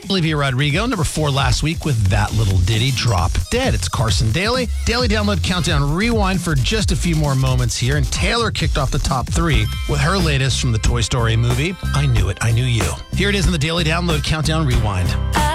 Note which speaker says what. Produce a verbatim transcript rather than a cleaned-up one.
Speaker 1: Olivia Rodrigo, number four last week with That Little Ditty, Drop Dead. It's Carson Daly. Daily Download Countdown Rewind for just a few more moments here. And Taylor kicked off the top three with her latest from the Toy Story movie, I Knew It, I Knew You. Here it is in the Daily Download Countdown Rewind.